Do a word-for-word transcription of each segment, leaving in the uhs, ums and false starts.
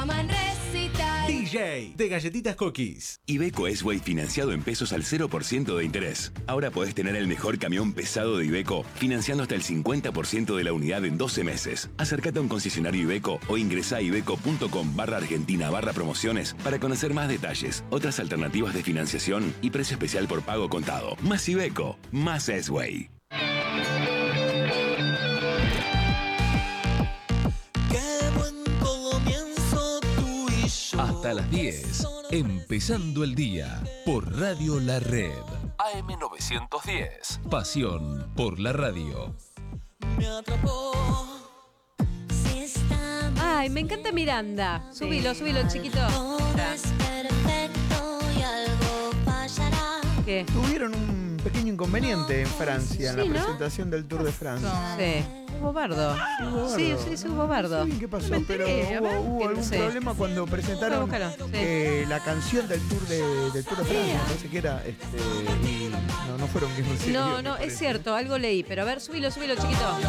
llaman recital. D J de Galletitas Cookies. Iveco S-Way financiado en pesos al cero por ciento de interés. Ahora podés tener el mejor camión pesado de Iveco financiando hasta el cincuenta por ciento de la unidad en doce meses. Acércate a un concesionario Iveco o ingresá a iveco.com barra argentina barra promociones para conocer más detalles, otras alternativas de financiación y precio especial por pago contado. Más Iveco, más S-Way. Hasta las diez, empezando el día, por Radio La Red. A M novecientos diez. Pasión por la radio. Ay, me encanta Miranda. Subilo, subilo, chiquito. ¿Qué? Tuvieron un pequeño inconveniente en Francia, en Sí, la ¿no? presentación del Tour de Francia. Sí. Hubo bardo. Hubo Sí, bardo. sí, sí, hubo bardo. No sé bien qué pasó, No me pero enteré, a ver. hubo, hubo Que no algún sé. problema cuando presentaron Búscalo, búscalo, sí. eh, la canción del Tour de, del Tour de Francia. Me parece que era este, y no, no fueron mismos. No, no, es cierto, algo leí, pero a ver, subilo, subilo, chiquito.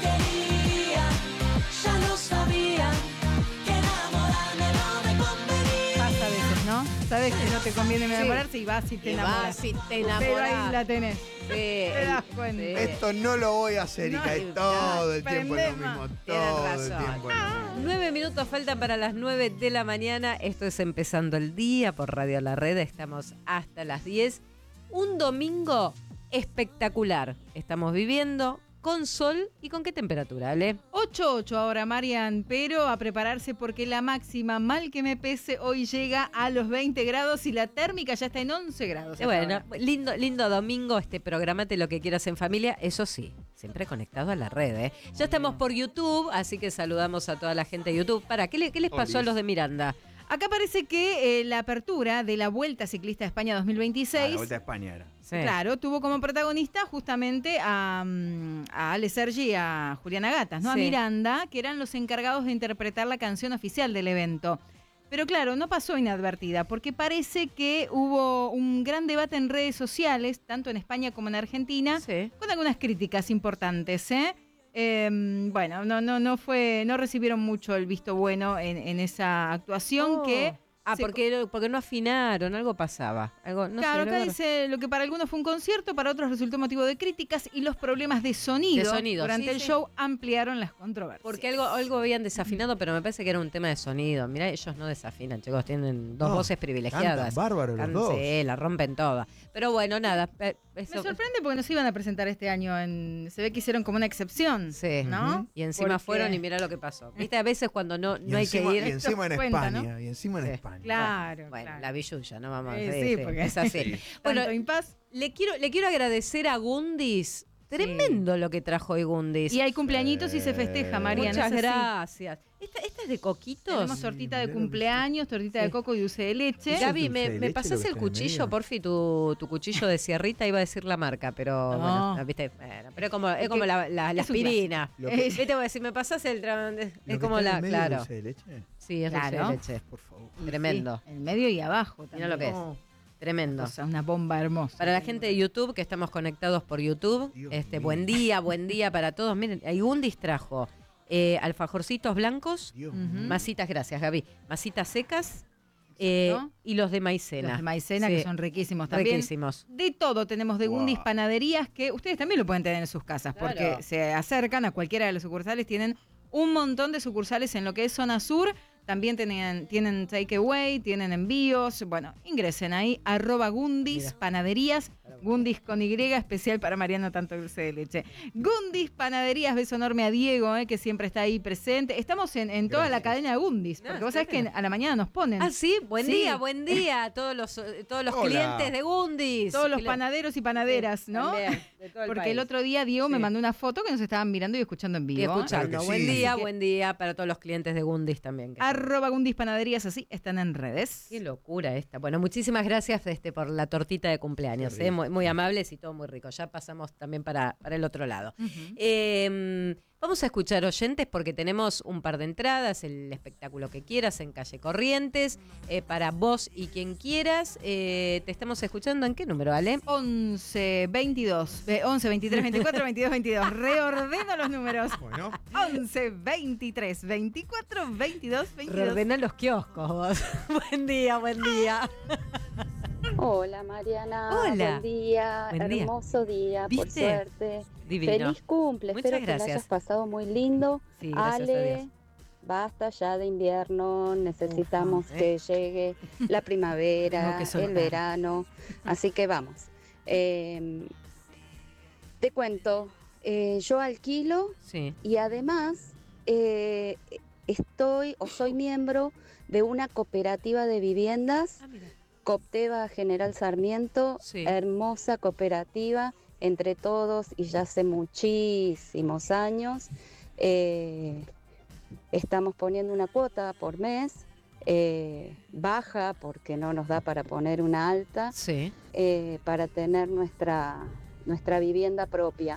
Ya lo sabía, que enamorarme no me convenía. Pasa a veces, ¿no? Sabes que no te conviene Sí. enamorarse y vas y te Y enamoras. vas y te Pero enamorás. ahí la tenés. Sí, Te das el- cuenta. sí. Esto no lo voy a hacer, y No, cae no, todo el tiempo en lo prendemos. mismo. Tienes Todo el razón. tiempo en lo mismo. Nueve minutos faltan para las nueve de la mañana. Esto es Empezando el Día por Radio La Red. Estamos hasta las diez. Un domingo espectacular. Estamos viviendo con sol y con qué temperatura, Ale. ocho ocho ahora, Marian, pero a prepararse porque la máxima, mal que me pese, hoy llega a los veinte grados y la térmica ya está en once grados. Y bueno, lindo, lindo domingo, este programate lo que quieras en familia, eso sí, siempre conectado a la red, ¿eh? Ya estamos por YouTube, así que saludamos a toda la gente de YouTube. Para, ¿qué, le- qué les pasó a los de Miranda? Acá parece que eh, la apertura de la Vuelta Ciclista a España dos mil Ah, veintiséis, la Vuelta a España era. Sí. claro, tuvo como protagonista justamente a, mm, a Ale Sergi y a Juliana Gatas, ¿no? A Sí. Miranda, que eran los encargados de interpretar la canción oficial del evento. Pero claro, no pasó inadvertida, porque parece que hubo un gran debate en redes sociales, tanto en España como en Argentina, Sí. con algunas críticas importantes, ¿eh? Eh, bueno, no, no, no fue, no recibieron mucho el visto bueno en, en esa actuación Oh. que. Ah, se- porque, porque no afinaron, algo pasaba. Algo, no claro, sé, acá algo- dice lo que para algunos fue un concierto, para otros resultó motivo de críticas y los problemas de sonido, De sonido, durante sí, el sí. show ampliaron las controversias. Porque algo, algo habían desafinado, pero me parece que era un tema de sonido. Mirá, ellos no desafinan, chicos, tienen dos No, voces privilegiadas. cantan bárbaro los Can- dos. Sí, la rompen toda. Pero bueno, nada. eh, eso- Me sorprende porque no se iban a presentar este año, en, se ve que hicieron como una excepción, Sí. ¿no? Y encima Porque- fueron y mirá lo que pasó. Viste, a veces cuando no, Y no hay encima, que y ir. encima en Cuenta, España. Y encima en Sí. España. Claro, Bueno, claro. la billulla, no vamos a Sí, sí, sí, porque es así. Sí. Bueno, Tanto impas. le quiero, le quiero agradecer a Gundis. Tremendo lo que trajo hoy Gundis. Y hay cumpleañitos y se festeja, Marian. Muchas es así. gracias. ¿Esta, esta es de coquitos? Tenemos tortita de mirá lo que cumpleaños, tortita Sí. de coco y dulce de leche. Gaby, Gaby, dulce ¿me, de me leche pasás lo que el está en cuchillo, medio? porfi, tu, tu cuchillo de sierrita? Iba a decir la marca, pero No. bueno, viste, bueno, pero es como, es Es como que la, la, la es un aspirina. Lo que- Viste, voy a decir, me pasás el tra- es, Lo es que como está en la, el medio, claro. dulce de leche. Sí, es Claro. dulce de leche. Por favor. Tremendo. Sí, en medio y abajo Mira también. lo que es. No. Tremendo. O sea, una bomba hermosa. Para la gente de YouTube, que estamos conectados por YouTube, Dios este mío. buen día, buen día para todos. Miren, hay un distrajo. Eh, alfajorcitos blancos, Dios Ujú. mío. masitas, gracias Gaby, masitas secas eh, Exacto. y los de maicena. Los de maicena, Sí, que son riquísimos también. riquísimos. De todo tenemos de Wow. Gundis Panaderías, que ustedes también lo pueden tener en sus casas, Claro. porque se acercan a cualquiera de las sucursales, tienen un montón de sucursales en lo que es zona sur, también tienen, tienen takeaway, tienen envíos, bueno, ingresen ahí, arroba Gundis Mira. Panaderías, Gundis con Y, especial para Mariano tanto dulce de leche. Gundis Panaderías, beso enorme a Diego, eh, que siempre está ahí presente. Estamos en, en toda la Gracias. cadena de Gundis, No, porque vos sabés que tremendo. a la mañana nos ponen. Ah, sí, buen Sí. día, buen día a todos los, eh, todos los Hola. clientes de Gundis. Todos los Cli- panaderos y panaderas, ¿no? También, de todo el Porque país. el otro día Diego me Sí. mandó una foto que nos estaban mirando y escuchando en vivo. Y escuchando. Claro que Buen sí. día, Así que- buen día para todos los clientes de Gundis también. que- Arroba Gundis Panaderías, así están en redes. Qué locura esta. Bueno, muchísimas gracias este, por la tortita de cumpleaños. Qué eh, muy, muy amables y todo muy rico. Ya pasamos también para, para el otro lado. Ujú. Eh, Vamos a escuchar oyentes porque tenemos un par de entradas, el espectáculo que quieras en Calle Corrientes, eh, para vos y quien quieras. Eh, te estamos escuchando, ¿en qué número, Ale? once, veintidós, eh, once, veintitrés, veinticuatro, veintidós, veintidós. Reordeno los números. Bueno. once, veintitrés, veinticuatro, veintidós, veintidós. Reordena los kioscos vos. Buen día, buen día. Hola Mariana, Hola. buen día, Buen día. hermoso día, por ¿Viste? suerte. Divino. Feliz cumple, Muchas espero que gracias. lo hayas pasado muy lindo. Sí, gracias a Ale, Dios. basta ya de invierno, necesitamos Ufa, ¿eh? que llegue la primavera, Tengo que soltar. el verano, así que vamos. Eh, te cuento, eh, yo alquilo Sí. y además eh, estoy o soy miembro de una cooperativa de viviendas. Ah, mira. Copteva General Sarmiento, Sí. hermosa cooperativa, entre todos y ya hace muchísimos años. Eh, estamos poniendo una cuota por mes, eh, baja porque no nos da para poner una alta, Sí. eh, para tener nuestra, nuestra vivienda propia.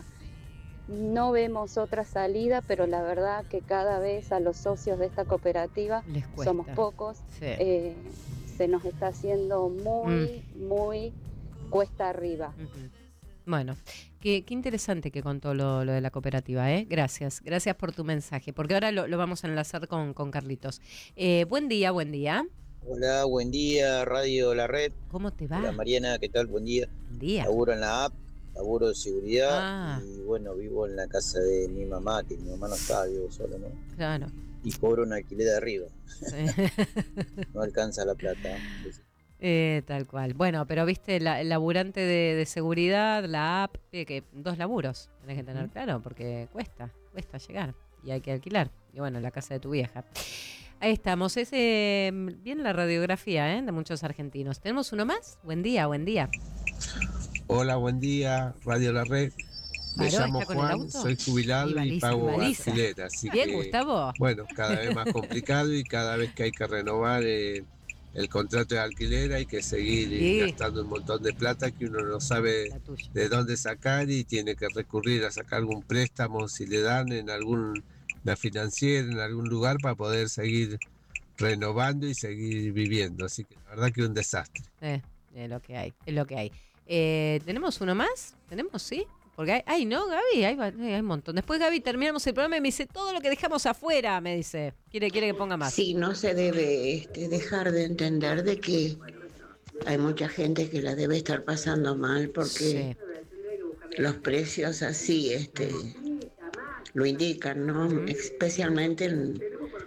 No vemos otra salida, pero la verdad que cada vez a los socios de esta cooperativa Les cuesta. somos pocos. Sí. eh, se nos está haciendo muy, muy cuesta arriba. Ujú. Bueno, qué, qué interesante que contó lo, lo de la cooperativa, ¿eh? Gracias, gracias por tu mensaje, porque ahora lo, lo vamos a enlazar con, con Carlitos. Eh, buen día, buen día. Hola, buen día, Radio La Red. ¿Cómo te va? Hola Mariana, ¿qué tal? Buen día. Buen día. Laburo en la app, laburo de seguridad Ah. y bueno, vivo en la casa de mi mamá, que mi mamá no está, vivo solo, ¿no? Claro. Y cobro un alquiler de arriba, Sí. no alcanza la plata. Eh, tal cual. Bueno, pero viste, la, el laburante de, de seguridad, la app, eh, que dos laburos tenés que tener claro, porque cuesta, cuesta llegar y hay que alquilar. Y bueno, la casa de tu vieja. Ahí estamos, es eh, bien la radiografía ¿eh? de muchos argentinos. ¿Tenemos uno más? Buen día, buen día. Hola, buen día, Radio La Red. Me ¿Paró? llamo ¿Está con el Juan, auto? soy jubilado Y y, baliza, pago baliza. alquiler, así Bien, que, Gustavo. bueno, cada vez más complicado y cada vez que hay que renovar eh, el contrato de alquiler hay que seguir eh, Sí. gastando un montón de plata que uno no sabe La tuya. de dónde sacar y tiene que recurrir a sacar algún préstamo si le dan en alguna financiera, en algún lugar para poder seguir renovando y seguir viviendo. Así que la verdad que es un desastre. Eh, es lo que hay, es lo que hay. Eh, ¿Tenemos uno más? ¿Tenemos, sí? Porque hay, ay, no, Gaby, hay, va- hay un montón. Después, Gaby, terminamos el programa y me dice, todo lo que dejamos afuera, me dice. Quiere, quiere que ponga más. Sí, no se debe este, dejar de entender de que hay mucha gente que la debe estar pasando mal porque Sí. los precios así este, lo indican, ¿no? Especialmente en,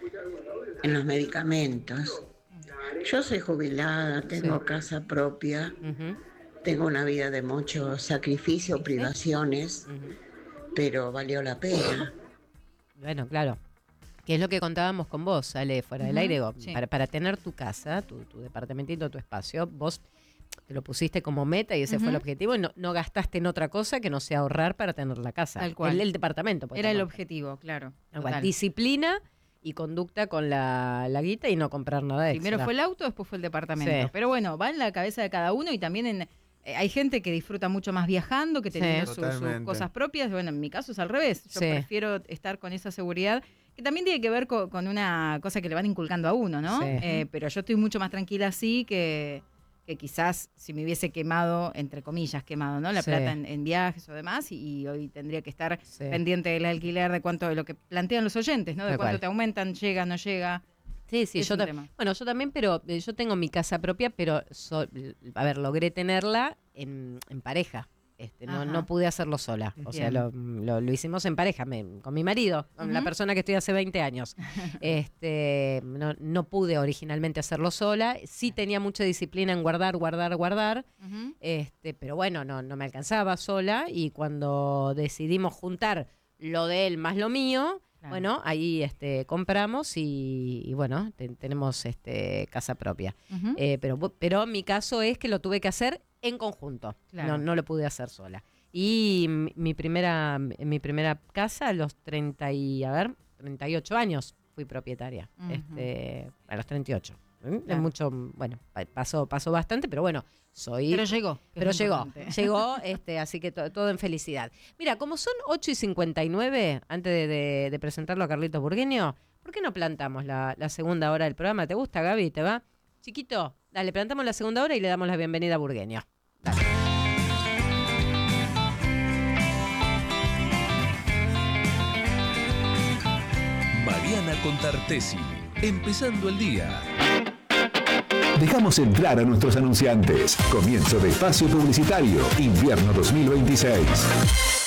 en los medicamentos. Yo soy jubilada, tengo Sí. casa propia, Ujú, tengo una vida de mucho sacrificio, ¿Viste? privaciones, ujú. pero valió la pena. Bueno, claro. Que es lo que contábamos con vos, Ale, fuera del Ujú, aire. Digo, sí. para, para tener tu casa, tu, tu departamentito, tu espacio, vos te lo pusiste como meta y ese fue el Ujú. objetivo. Y no, no gastaste en otra cosa que no sea ahorrar para tener la casa. Tal cual. El, el departamento. porque Era el tampoco. objetivo, claro. Tal cual. total. Disciplina y conducta con la, la guita y no comprar nada extra. Primero fue el auto, después fue el departamento. Sí. Pero bueno, va en la cabeza de cada uno y también en, eh, hay gente que disfruta mucho más viajando que teniendo Sí. su- sus Totalmente. cosas propias. Bueno, en mi caso es al revés. Yo Sí. prefiero estar con esa seguridad, que también tiene que ver co- con, una cosa que le van inculcando a uno, ¿no? Sí. Eh, pero yo estoy mucho más tranquila así que, que quizás si me hubiese quemado, entre comillas, quemado, ¿no? La Sí. plata en, en viajes o demás, y, y hoy tendría que estar Sí. pendiente del alquiler, de cuánto, de lo que plantean los oyentes, ¿no? De Tal cuánto cual. te aumentan, llega, no llega. Sí, sí, Es yo un ta- tema. bueno, yo también, pero eh, yo tengo mi casa propia, pero so- a ver, logré tenerla en, en pareja. Este, no, Ajá. no pude hacerlo sola. O sea, Bien. lo, lo- lo hicimos en pareja, me- con mi marido, con la Ujú. persona que estoy hace veinte años. Este, no, no pude originalmente hacerlo sola. Sí tenía mucha disciplina en guardar, guardar, guardar. Ujú. Este, pero bueno, no, no me alcanzaba sola. Y cuando decidimos juntar lo de él más lo mío, Claro. bueno, ahí este, compramos y, y bueno, te- tenemos este, casa propia. Ujú. Eh, pero, bu- pero mi caso es que lo tuve que hacer en conjunto. Claro. No, no lo pude hacer sola. Y mi, mi primera mi primera casa a los treinta y, a ver, treinta y ocho años fui propietaria. Ujú. Este, a los treinta y ocho. ¿eh? Claro. Es mucho, bueno, pa- pasó, pasó bastante, pero bueno, soy. Pero llegó, que es Pero lo llegó, importante. llegó, este, así que to- todo en felicidad. Mira, como son ocho y cincuenta y nueve, antes de, de- de presentarlo a Carlitos Burgueño, ¿por qué no plantamos la, la segunda hora del programa? ¿Te gusta, Gaby? ¿Te va? Chiquito, dale, plantamos la segunda hora y le damos la bienvenida a Burgueño. Dale. Mariana Contartesi, empezando el día. Dejamos entrar a nuestros anunciantes. Comienzo de espacio publicitario, invierno dos mil veintiséis.